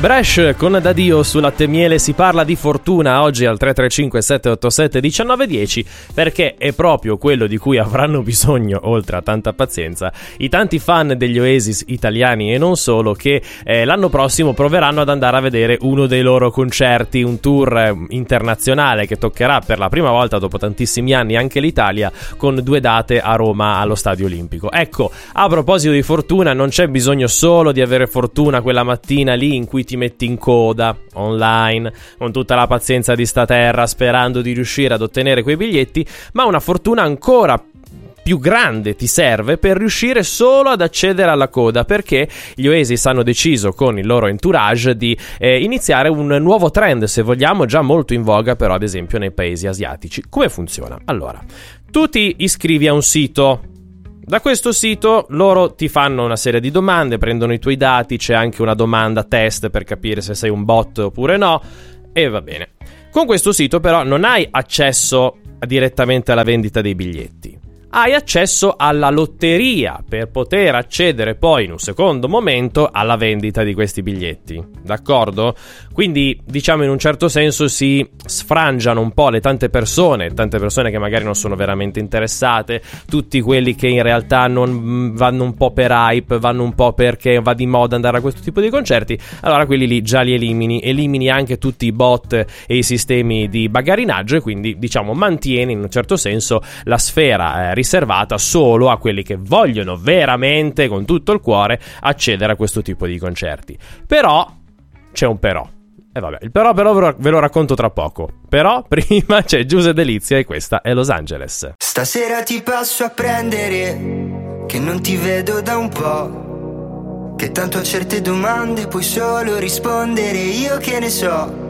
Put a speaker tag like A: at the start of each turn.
A: Bresh con Dadio su Latte e Miele. Si parla di fortuna oggi al 335 787 1910 perché è proprio quello di cui avranno bisogno, oltre a tanta pazienza, i tanti fan degli Oasis italiani e non solo, che l'anno prossimo proveranno ad andare a vedere uno dei loro concerti, un tour internazionale che toccherà per la prima volta dopo tantissimi anni anche l'Italia, con 2 date a Roma allo Stadio Olimpico. Ecco, a proposito di fortuna, non c'è bisogno solo di avere fortuna quella mattina lì in cui ti metti in coda online con tutta la pazienza di sta terra sperando di riuscire ad ottenere quei biglietti, ma una fortuna ancora più grande ti serve per riuscire solo ad accedere alla coda, perché gli Oasis hanno deciso con il loro entourage di iniziare un nuovo trend, se vogliamo, già molto in voga però ad esempio nei paesi asiatici. Come funziona? Allora, tu ti iscrivi a un sito. Da questo sito loro ti fanno una serie di domande, prendono i tuoi dati, c'è anche una domanda test per capire se sei un bot oppure no, e va bene. Con questo sito però non hai accesso direttamente alla vendita dei biglietti. Hai accesso alla lotteria per poter accedere poi in un secondo momento alla vendita di questi biglietti, d'accordo? Quindi diciamo in un certo senso si sfrangiano un po' le tante persone che magari non sono veramente interessate, tutti quelli che in realtà non vanno un po' per hype, vanno un po' perché va di moda andare a questo tipo di concerti, allora quelli lì già li elimini anche tutti i bot e i sistemi di bagarinaggio e quindi diciamo mantieni in un certo senso la sfera riservata solo a quelli che vogliono veramente con tutto il cuore accedere a questo tipo di concerti. Però c'è un però. E vabbè, il però ve lo racconto tra poco. Però prima c'è Giuse Delizia e questa è Los Angeles.
B: Stasera ti passo a prendere, che non ti vedo da un po', che tanto a certe domande puoi solo rispondere io che ne so.